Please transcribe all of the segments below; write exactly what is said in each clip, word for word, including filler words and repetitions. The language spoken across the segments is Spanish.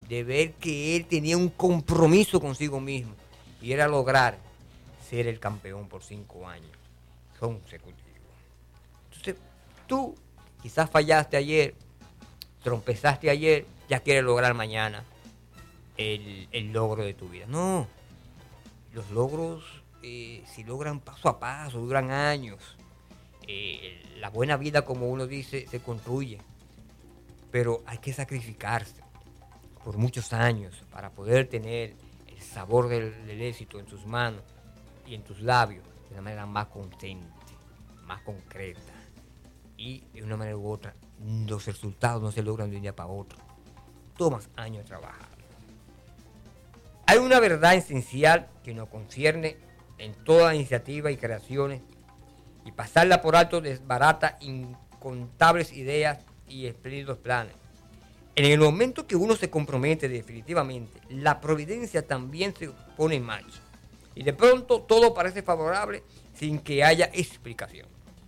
de ver que él tenía un compromiso consigo mismo y era lograr ser el campeón por cinco años consecutivos. Entonces, tú quizás fallaste ayer, trompezaste ayer, ya quieres lograr mañana el, el logro de tu vida. No, los logros, eh, si logran paso a paso, duran años. Eh, la buena vida, como uno dice, se construye, pero hay que sacrificarse por muchos años para poder tener el sabor del, del éxito en tus manos y en tus labios de una manera más consciente, más concreta. Y de una manera u otra, los resultados no se logran de un día para otro. Tomas años de trabajar. Hay una verdad esencial que nos concierne en toda iniciativa y creaciones, y pasarla por alto desbarata incontables ideas y espléndidos planes. En el momento que uno se compromete definitivamente, la providencia también se pone en marcha. Y de pronto todo parece favorable sin que haya explicación.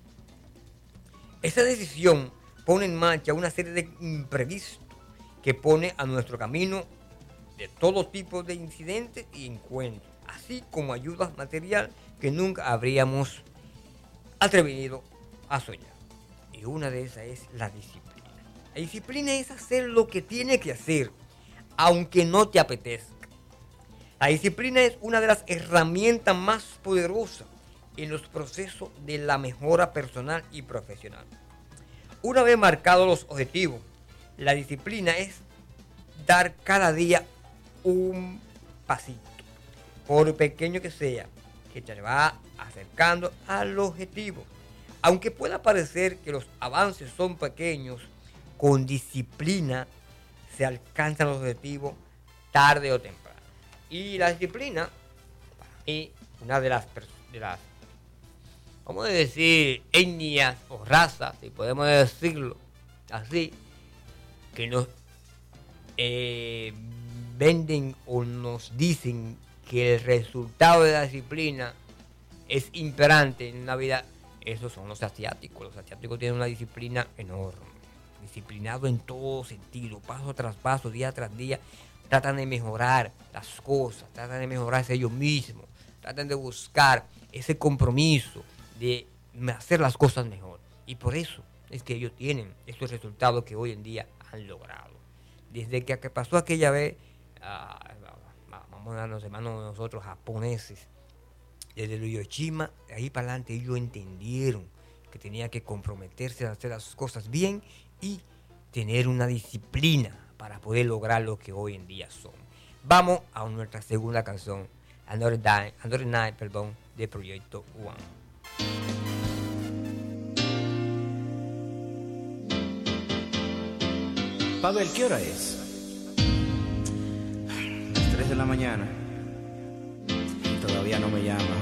Esa decisión pone en marcha una serie de imprevistos que pone a nuestro camino de todo tipo de incidentes y encuentros, así como ayuda material que nunca habríamos atrevido a soñar. Y una de esas es la disciplina. La disciplina es hacer lo que tiene que hacer, aunque no te apetezca. La disciplina es una de las herramientas más poderosas en los procesos de la mejora personal y profesional. Una vez marcados los objetivos, la disciplina es dar cada día un pasito, por pequeño que sea, que te va acercando al objetivo. Aunque pueda parecer que los avances son pequeños, con disciplina se alcanzan los objetivos tarde o temprano. Y la disciplina, para mí, una de las, de las vamos a decir, etnias o razas, si podemos decirlo así, que nos eh, venden o nos dicen que el resultado de la disciplina es imperante en una vida, esos son los asiáticos. Los asiáticos tienen una disciplina enorme, disciplinado en todo sentido, paso tras paso, día tras día, tratan de mejorar las cosas, tratan de mejorarse ellos mismos, tratan de buscar ese compromiso de hacer las cosas mejor. Y por eso es que ellos tienen esos resultados que hoy en día han logrado. Desde que, que pasó aquella vez, uh, vamos a darnos hermanos nosotros japoneses, desde el Hiroshima, de ahí para adelante ellos entendieron que tenía que comprometerse a hacer las cosas bien y tener una disciplina para poder lograr lo que hoy en día son. Vamos a nuestra segunda canción, Another Night, Another Night, perdón, de Proyecto One. Pavel, ¿qué hora es? Las tres de la mañana. Y todavía no me llama.